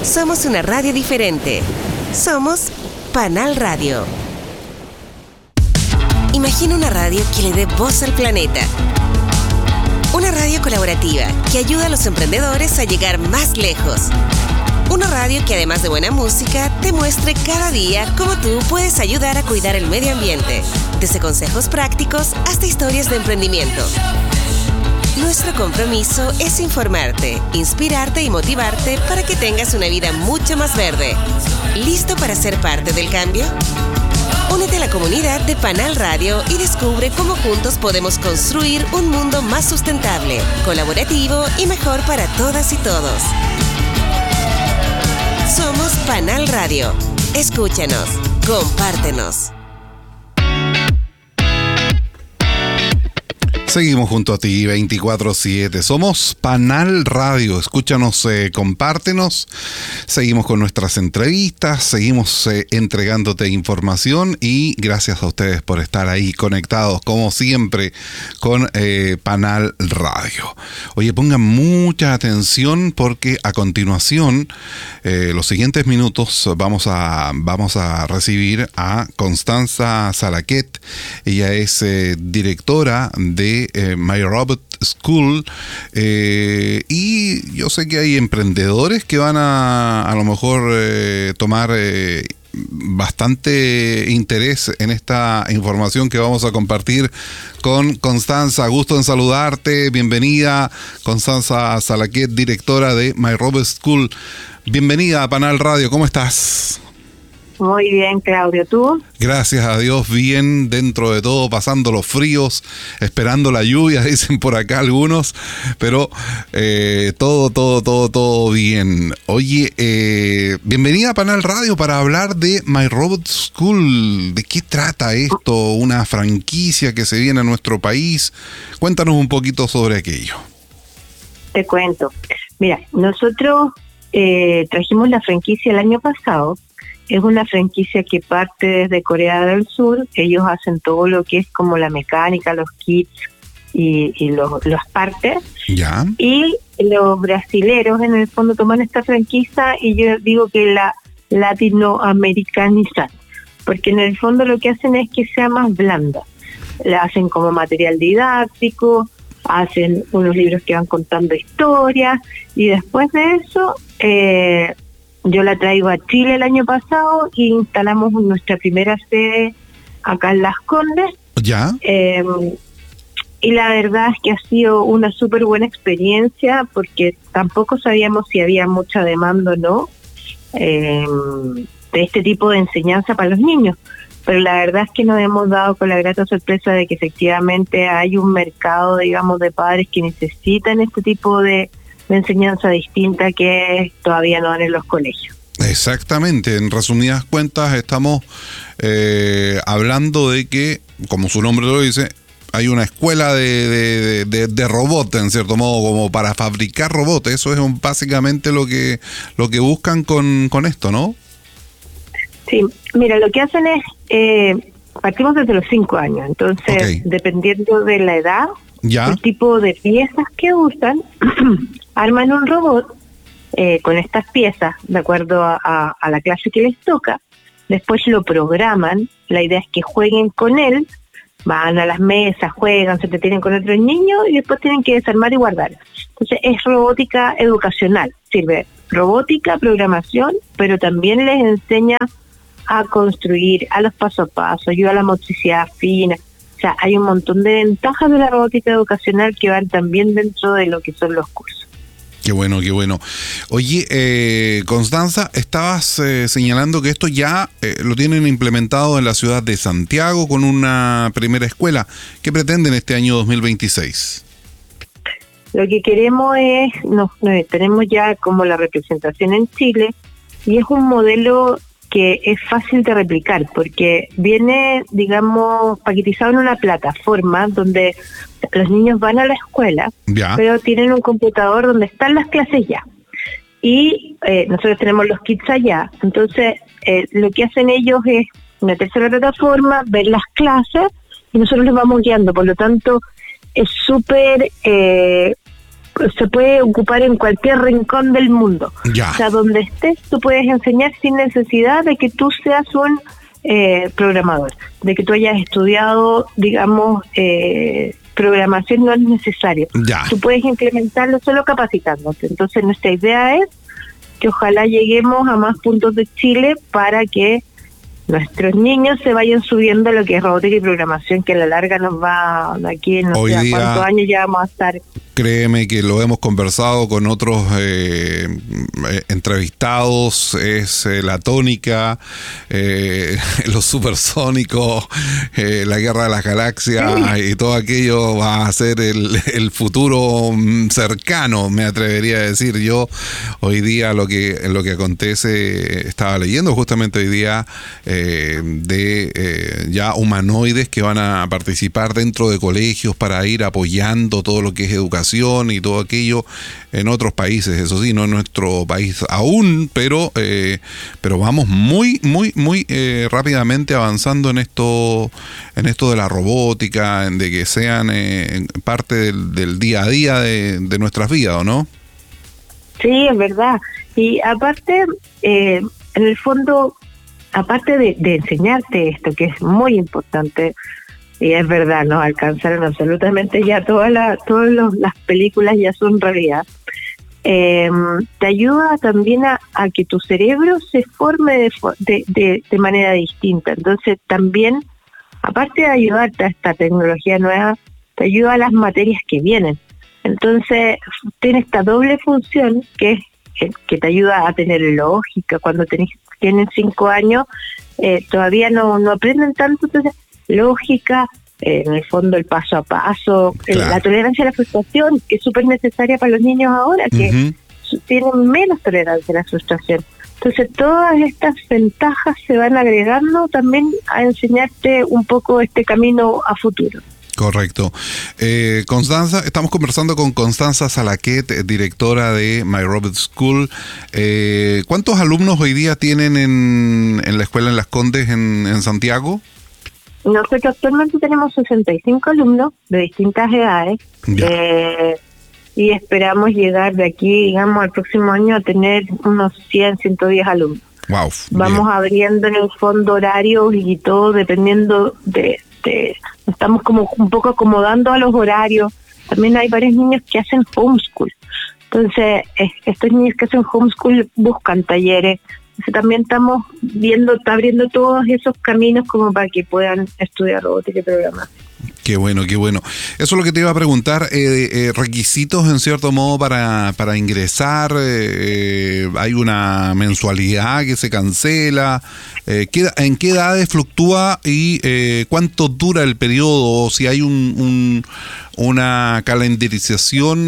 Somos una radio diferente. Somos Panal Radio. Imagina una radio que le dé voz al planeta. Una radio colaborativa que ayuda a los emprendedores a llegar más lejos. Una radio que además de buena música, te muestre cada día cómo tú puedes ayudar a cuidar el medio ambiente. Desde consejos prácticos hasta historias de emprendimiento. Nuestro compromiso es informarte, inspirarte y motivarte para que tengas una vida mucho más verde. ¿Listo para ser parte del cambio? Únete a la comunidad de Panal Radio y descubre cómo juntos podemos construir un mundo más sustentable, colaborativo y mejor para todas y todos. Somos Panal Radio. Escúchanos, compártenos. Seguimos junto a ti 24/7. Somos Panal Radio. Escúchanos, compártenos. Seguimos con nuestras entrevistas, seguimos entregándote información y gracias a ustedes por estar ahí conectados, como siempre, con Panal Radio. Oye, pongan mucha atención porque a continuación, los siguientes minutos, vamos a recibir a Constanza Salaquet. Ella es directora de My Robot School, y yo sé que hay emprendedores que van a lo mejor tomar bastante interés en esta información que vamos a compartir con Constanza. Gusto en saludarte, bienvenida Constanza Salaquet, directora de My Robot School. Bienvenida a Panal Radio, ¿cómo estás? Muy bien, Claudio, ¿tú? Gracias a Dios, bien, dentro de todo, pasando los fríos, esperando la lluvia, dicen por acá algunos, pero todo bien. Oye, bienvenida a Panal Radio para hablar de My Robot School. ¿De qué trata esto? Una franquicia que se viene a nuestro país. Cuéntanos un poquito sobre aquello. Te cuento. Mira, nosotros trajimos la franquicia el año pasado. Es una franquicia que parte desde Corea del Sur. Ellos hacen todo lo que es como la mecánica, los kits y los partes. Ya. Y los brasileros en el fondo toman esta franquicia y yo digo que la latinoamericanizan, porque en el fondo lo que hacen es que sea más blanda. La hacen como material didáctico, hacen unos libros que van contando historias y después de eso yo la traigo a Chile el año pasado y instalamos nuestra primera sede acá en Las Condes. Ya. Y la verdad es que ha sido una súper buena experiencia porque tampoco sabíamos si había mucha demanda o no de este tipo de enseñanza para los niños. Pero la verdad es que nos hemos dado con la grata sorpresa de que efectivamente hay un mercado, digamos, de padres que necesitan este tipo de enseñanza distinta que todavía no dan en los colegios. Exactamente, en resumidas cuentas estamos hablando de que, como su nombre lo dice, hay una escuela de robots, en cierto modo, como para fabricar robots. Eso es básicamente lo que buscan con esto, ¿no? Sí, mira, lo que hacen es, partimos desde los 5 años, entonces, okay, dependiendo de la edad, ya, el tipo de piezas que usan, arman un robot con estas piezas de acuerdo a la clase que les toca, después lo programan, la idea es que jueguen con él, van a las mesas, juegan, se entretienen con otros niños y después tienen que desarmar y guardar. Entonces es robótica educacional, sirve robótica, programación, pero también les enseña a construir, a los paso a paso, ayuda a la motricidad fina. O sea, hay un montón de ventajas de la robótica educacional que van también dentro de lo que son los cursos. Qué bueno, qué bueno. Oye, Constanza, estabas señalando que esto ya lo tienen implementado en la ciudad de Santiago con una primera escuela. ¿Qué pretenden este año 2026? Lo que queremos es, tenemos ya como la representación en Chile y es un modelo que es fácil de replicar porque viene, digamos, paquetizado en una plataforma donde los niños van a la escuela, ya, pero tienen un computador donde están las clases ya. Y nosotros tenemos los kits allá. Entonces, lo que hacen ellos es meterse en la plataforma, ver las clases y nosotros los vamos guiando. Por lo tanto, es súper se puede ocupar en cualquier rincón del mundo. Ya. O sea, donde estés, tú puedes enseñar sin necesidad de que tú seas un programador, de que tú hayas estudiado, digamos, programación no es necesario. Ya. Tú puedes implementarlo solo capacitándote. Entonces, nuestra idea es que ojalá lleguemos a más puntos de Chile para que nuestros niños se vayan subiendo a lo que es robótica y programación, que a la larga nos va, de aquí en no sé cuántos años ya vamos a estar. Créeme que lo hemos conversado con otros entrevistados, es la tónica, los supersónicos, la guerra de las galaxias, y todo aquello va a ser el futuro cercano, me atrevería a decir yo. Hoy día lo que acontece, estaba leyendo justamente hoy día ya humanoides que van a participar dentro de colegios para ir apoyando todo lo que es educación y todo aquello en otros países, eso sí, no en nuestro país aún, pero vamos muy rápidamente avanzando en esto de la robótica, de que sean parte del día a día de nuestras vidas, ¿o no? Sí, es verdad. Y aparte, en el fondo, aparte de enseñarte esto, que es muy importante, y es verdad, nos alcanzaron absolutamente ya todas las películas ya son realidad. Te ayuda también a que tu cerebro se forme de manera distinta. Entonces también, aparte de ayudarte a esta tecnología nueva, te ayuda a las materias que vienen. Entonces tiene esta doble función que es que te ayuda a tener lógica. Cuando tienen 5 años, todavía no aprenden tanto, entonces lógica, en el fondo el paso a paso, claro. La tolerancia a la frustración, que es súper necesaria para los niños ahora, que tienen menos tolerancia a la frustración. Entonces todas estas ventajas se van agregando también a enseñarte un poco este camino a futuro. Correcto. Constanza, estamos conversando con Constanza Salaquet, directora de My Robot School. ¿Cuántos alumnos hoy día tienen en la escuela en Las Condes en Santiago? Nosotros actualmente tenemos 65 alumnos de distintas edades y esperamos llegar de aquí, digamos, al próximo año a tener unos 100, 110 alumnos. Wow. Vamos abriendo en el fondo horarios y todo dependiendo estamos como un poco acomodando a los horarios. También hay varios niños que hacen homeschool. Entonces, estos niños que hacen homeschool buscan talleres. Entonces, también estamos abriendo todos esos caminos como para que puedan estudiar robótica y programación. Qué bueno. Eso es lo que te iba a preguntar. ¿Requisitos, en cierto modo, para ingresar? ¿Hay una mensualidad que se cancela? ¿En qué edades fluctúa y cuánto dura el periodo? O si hay una calendarización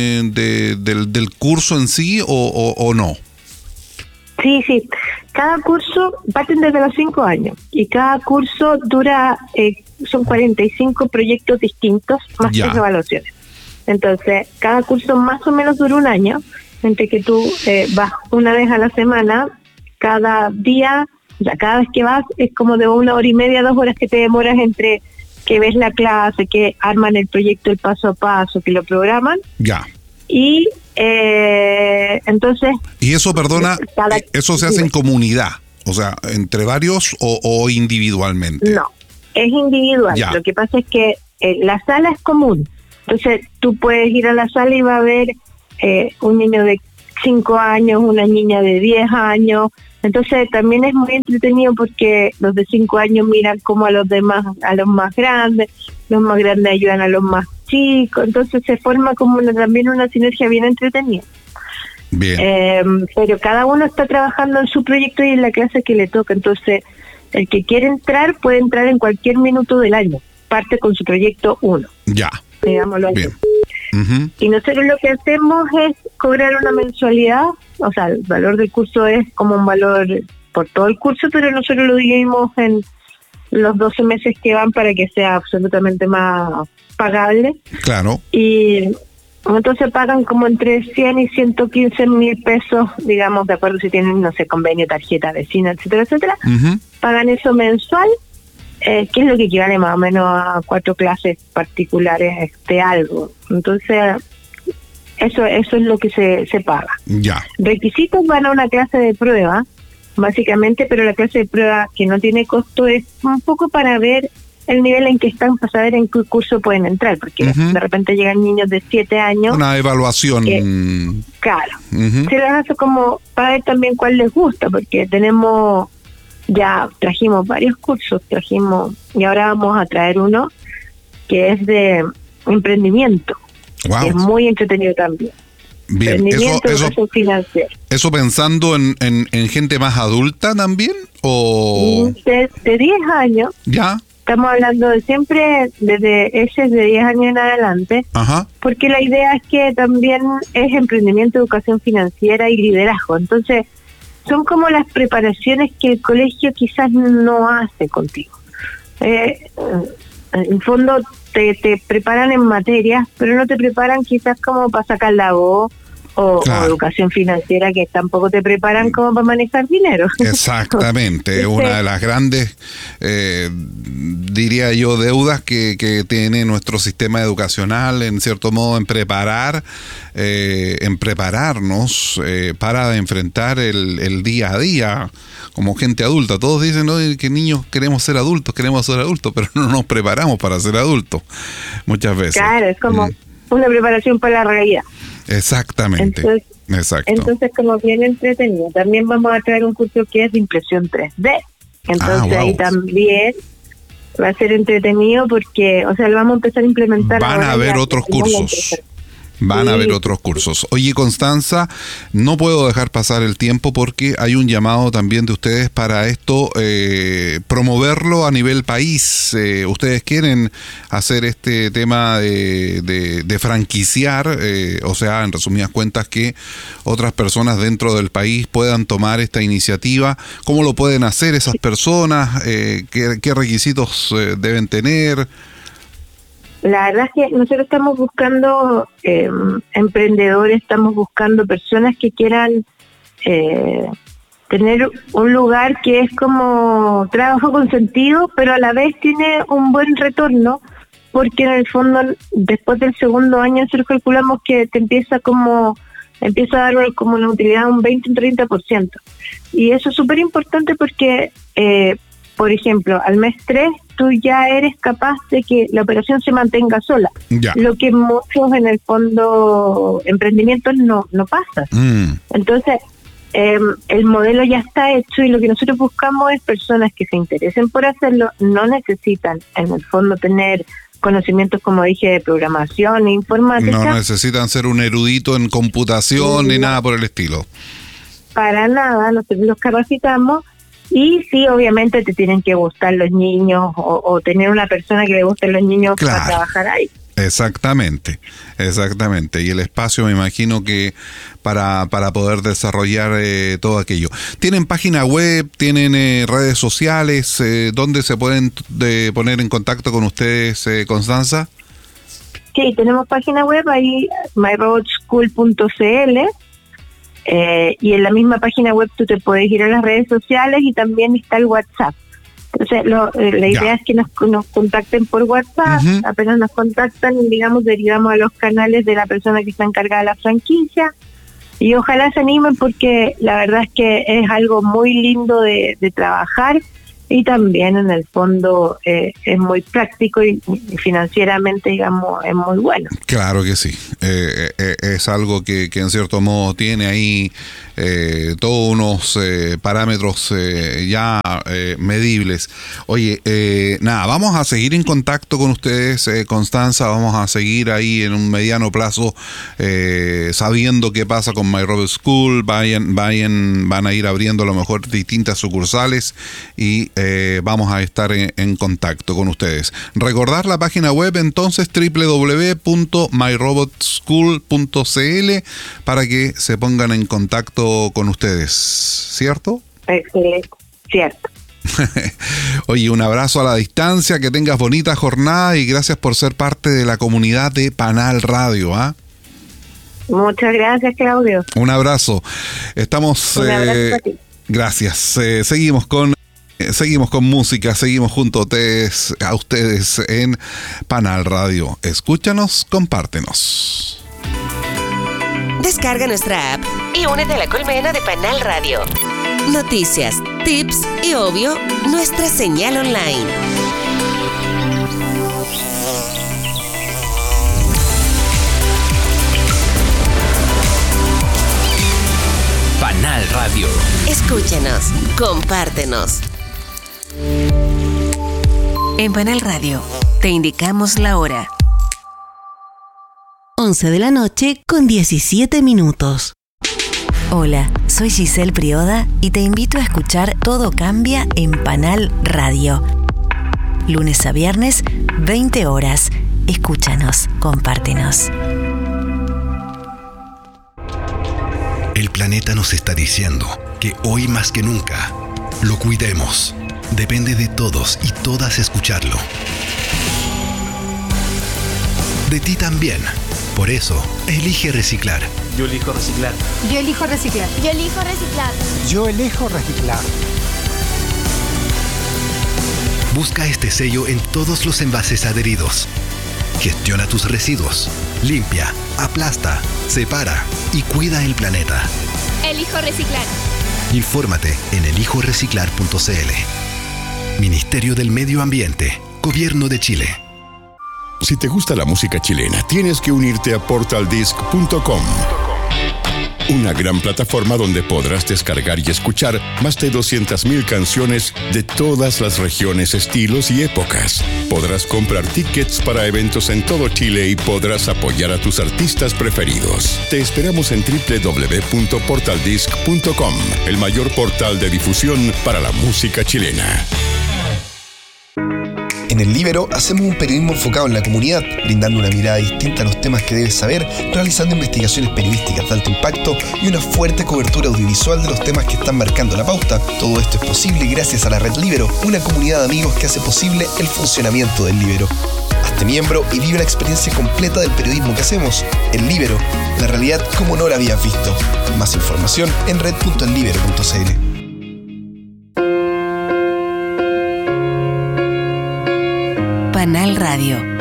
del curso en sí o no. Sí. Cada curso parten desde los 5 años y cada curso dura, son 45 proyectos distintos más 3 evaluaciones. Entonces, cada curso más o menos dura un año, entre que tú vas una vez a la semana, cada día, cada vez que vas es como de 1 hora y media, 2 horas que te demoras entre que ves la clase, que arman el proyecto, el paso a paso, que lo programan. Y entonces... Y eso, perdona, eso se hace en comunidad, o sea, entre varios o individualmente. No, es individual. Lo que pasa es que la sala es común. Entonces tú puedes ir a la sala y va a haber un niño de 5 años, una niña de 10 años. Entonces también es muy entretenido porque los de 5 años miran como a los demás, a los más grandes ayudan a los más chicos, entonces se forma como también una sinergia bien entretenida. Bien. Pero cada uno está trabajando en su proyecto y en la clase que le toca, entonces el que quiere entrar puede entrar en cualquier minuto del año, parte con su proyecto 1. Digámoslo así. Y nosotros lo que hacemos es cobrar una mensualidad, o sea, el valor del curso es como un valor por todo el curso, pero nosotros lo dividimos en los 12 meses que van para que sea absolutamente más pagable. Claro. Y entonces pagan como entre 100 y 115 mil pesos, digamos, de acuerdo si tienen, no sé, convenio, tarjeta, vecina, etcétera. Pagan eso mensual, que es lo que equivale más o menos a 4 clases particulares de algo. Entonces, Eso es lo que se paga. Ya. Requisitos van a una clase de prueba, básicamente, pero la clase de prueba que no tiene costo es un poco para ver el nivel en que están, para saber en qué curso pueden entrar, porque de repente llegan niños de 7 años. Una evaluación. Claro. Se les hace como para ver también cuál les gusta, porque trajimos varios cursos, y ahora vamos a traer uno que es de emprendimiento. Wow. Que es muy entretenido también. Bien, eso pensando en gente más adulta también, o de 10 años. Ya. Estamos hablando de siempre desde ese de 10 años en adelante. Ajá. Porque la idea es que también es emprendimiento, educación financiera y liderazgo. Entonces, son como las preparaciones que el colegio quizás no hace contigo. En fondo te preparan en materias, pero no te preparan quizás como para sacar la voz o educación financiera, que tampoco te preparan como para manejar dinero. Exactamente, una de las grandes, diría yo, deudas que tiene nuestro sistema educacional, en cierto modo, en prepararnos para enfrentar el día a día como gente adulta. Todos dicen, ¿no?, que niños queremos ser adultos, pero no nos preparamos para ser adultos muchas veces. Claro, es como una preparación para la realidad. Exactamente. Entonces, como bien entretenido. También vamos a traer un curso que es de impresión 3D. Entonces ahí también va a ser entretenido porque, lo vamos a empezar a implementar. Van a haber otros cursos. Van a haber otros cursos. Oye, Constanza, no puedo dejar pasar el tiempo porque hay un llamado también de ustedes para esto, promoverlo a nivel país. Ustedes quieren hacer este tema de franquiciar, en resumidas cuentas, que otras personas dentro del país puedan tomar esta iniciativa. ¿Cómo lo pueden hacer esas personas? ¿Qué requisitos deben tener? La verdad es que nosotros estamos buscando emprendedores, estamos buscando personas que quieran tener un lugar que es como trabajo con sentido, pero a la vez tiene un buen retorno, porque en el fondo después del segundo año nosotros calculamos que te empieza a dar como una utilidad un 20-30%. Y eso es súper importante porque, por ejemplo, al mes 3 tú ya eres capaz de que la operación se mantenga sola. Ya. Lo que muchos en el fondo emprendimientos no pasa. Entonces, el modelo ya está hecho y lo que nosotros buscamos es personas que se interesen por hacerlo. No necesitan en el fondo tener conocimientos, como dije, de programación e informática. No necesitan ser un erudito en computación ni nada por el estilo. Para nada, nosotros los capacitamos. Y sí, obviamente te tienen que gustar los niños o tener una persona que le gusten los niños para trabajar ahí. Exactamente. Y el espacio, me imagino que para poder desarrollar todo aquello. ¿Tienen página web? ¿Tienen redes sociales? ¿Dónde se pueden poner en contacto con ustedes, Constanza? Sí, tenemos página web ahí, myrobotschool.cl. Y en la misma página web tú te puedes ir a las redes sociales y también está el WhatsApp. Entonces la idea es que nos contacten por WhatsApp. Apenas nos contactan, derivamos a los canales de la persona que está encargada de la franquicia y ojalá se animen, porque la verdad es que es algo muy lindo de trabajar y también en el fondo es muy práctico y financieramente, es muy bueno. Claro que sí. Es algo que en cierto modo tiene ahí todos unos parámetros ya medibles. Oye, vamos a seguir en contacto con ustedes, Constanza. Vamos a seguir ahí en un mediano plazo sabiendo qué pasa con My Robot School. Van a ir abriendo a lo mejor distintas sucursales y vamos a estar en contacto con ustedes. Recordar la página web entonces, www.myrobotschool.cl, para que se pongan en contacto con ustedes, ¿cierto? Excelente, cierto. Oye, un abrazo a la distancia, que tengas bonita jornada y gracias por ser parte de la comunidad de Panal Radio. Muchas gracias, Claudio. Un abrazo. Estamos... Un abrazo a ti. Gracias. Seguimos con música, seguimos junto a ustedes en Panal Radio. Escúchanos, compártenos. Descarga nuestra app y únete a la colmena de Panal Radio. Noticias, tips y, obvio, nuestra señal online. Panal Radio. Escúchanos, compártenos. En Panal Radio te indicamos la hora. 11 de la noche con 17 minutos. Hola, soy Giselle Prioda y te invito a escuchar Todo Cambia en Panal Radio. Lunes a viernes, 20 horas. Escúchanos, compártenos. El planeta nos está diciendo que hoy más que nunca lo cuidemos. Depende de todos y todas escucharlo. De ti también. Por eso, elige reciclar. Yo elijo reciclar. Yo elijo reciclar. Yo elijo reciclar. Yo elijo reciclar. Busca este sello en todos los envases adheridos. Gestiona tus residuos. Limpia, aplasta, separa y cuida el planeta. Elijo reciclar. Infórmate en elijoreciclar.cl. Ministerio del Medio Ambiente, Gobierno de Chile. Si te gusta la música chilena, tienes que unirte a portaldisc.com. Una gran plataforma donde podrás descargar y escuchar más de 200.000 canciones de todas las regiones, estilos y épocas. Podrás comprar tickets para eventos en todo Chile y podrás apoyar a tus artistas preferidos. Te esperamos en www.portaldisc.com, el mayor portal de difusión para la música chilena. En El Líbero hacemos un periodismo enfocado en la comunidad, brindando una mirada distinta a los temas que debes saber, realizando investigaciones periodísticas de alto impacto y una fuerte cobertura audiovisual de los temas que están marcando la pauta. Todo esto es posible gracias a la Red Líbero, una comunidad de amigos que hace posible el funcionamiento del Líbero. Hazte miembro y vive la experiencia completa del periodismo que hacemos. El Líbero, la realidad como no la habías visto. Más información en red.ellibero.cl. Panal Radio.